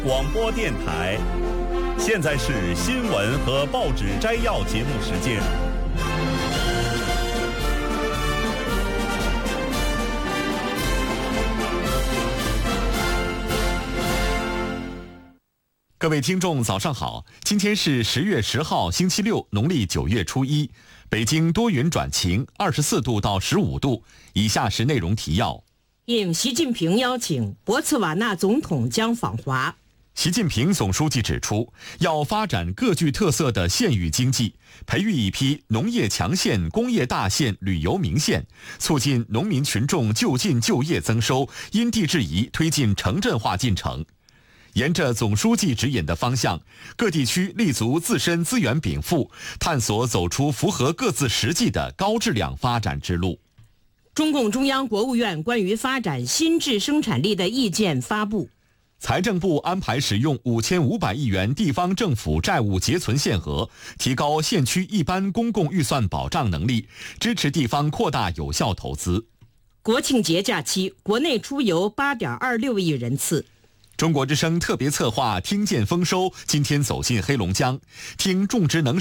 广播电台，现在是新闻和报纸摘要节目时间。各位听众早上好，今天是10月10号星期六，农历9月初一，北京多云转晴，24度到15度。以下是内容提要。 应习近平邀请，博茨瓦纳总统将访华。 习近平总书记指出，要发展各具特色的县域经济，培育一批农业强县、工业大县、旅游名县，促进农民群众就近就业增收，因地制宜推进城镇化进程。沿着总书记指引的方向，各地区立足自身资源禀赋，探索走出符合各自实际的高质量发展之路。 中共中央国务院关于发展新质生产力的意见发布。 财政部安排使用5500亿元地方政府债务结存限额，提高县区一般公共预算保障能力，支持地方扩大有效投资。 国庆节假期，国内出游8.26亿人次。 中国之声特别策划听见丰收，今天走进黑龙江，听种植能